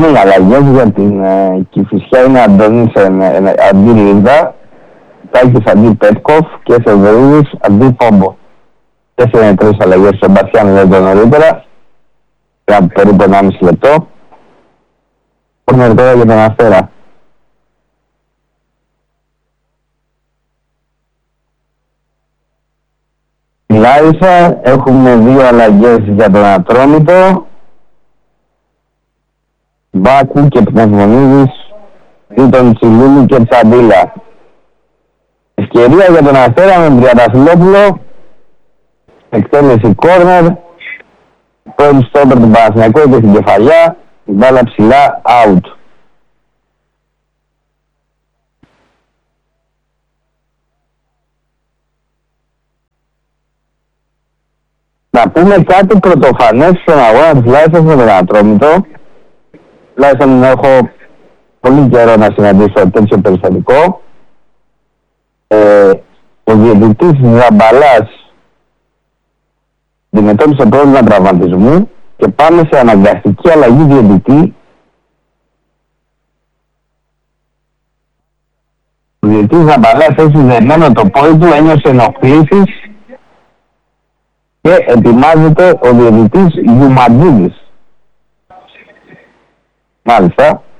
Έχουμε οι αλλαγές για την Κηφισιά. Είναι Αντώνης αντί Λίνδα, Τάκης αντί Πέτκοφ και Θεοδωρίδης αντί Πόμπο. Αυτές είναι 3 αλλαγές στον Μπασιάνο, δεν το νωρίτερα. Για περίπου 1,5 λεπτό. Κόρνερ τώρα για τον Αστέρα. Στη Λάρισα έχουμε 2 αλλαγές για τον Ατρόμητο. Μπάκου και Πνευμονίδης ή τον Τσιλούλου και Τσαντίλα. Ευκαιρία για τον Αστέρα με Τριανταφυλόπουλο. Εκτέλεση κόρνερ. Πρώτη στόπερ του Παναθηναϊκού και στην κεφαλιά. Η μπάλα ψηλά out. Να πούμε κάτι πρωτοφανές στον αγώνα της Λάρισας με τον Ατρόμητο. Τουλάχιστον έχω πολύ καιρό να συναντήσω τέτοιο περιστατικό. Ο διαιτητής Ζαμπαλάς αντιμετώπισε πρόβλημα τραυματισμού και πάμε σε αναγκαστική αλλαγή διαιτητή. Ο διαιτητής Ζαμπαλάς έχει δεμένο το πόδι του, ένιωσε ενοχλήσεις και ετοιμάζεται ο διαιτητής Γιουμαντζίδης. Μάλιστα.